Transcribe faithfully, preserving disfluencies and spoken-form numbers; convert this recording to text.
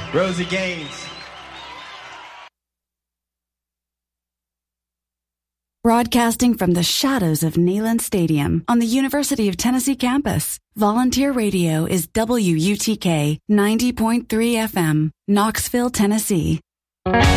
Rosie Gaines. Broadcasting from the shadows of Neyland Stadium on the University of Tennessee campus, Volunteer Radio is W U T K ninety point three F M, Knoxville, Tennessee.